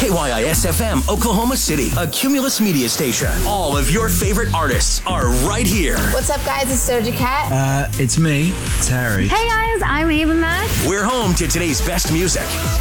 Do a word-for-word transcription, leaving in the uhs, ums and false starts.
K Y I S F M, Oklahoma City, a Cumulus media station. All of your favorite artists are right here. What's up, guys? It's Doja Cat. Uh, it's me, Terry. Hey, guys. I'm Ava Max. We're home to today's best music.